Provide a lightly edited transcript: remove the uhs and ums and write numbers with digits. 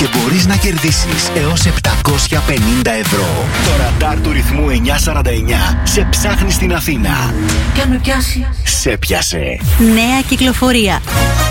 και μπορείς να κερδίσεις έως 750 ευρώ. Το ραντάρ του ρυθμού 949 σε ψάχνει στην Αθήνα. Και αν με πιάσει. Σε πιάσε. Νέα κυκλοφορία.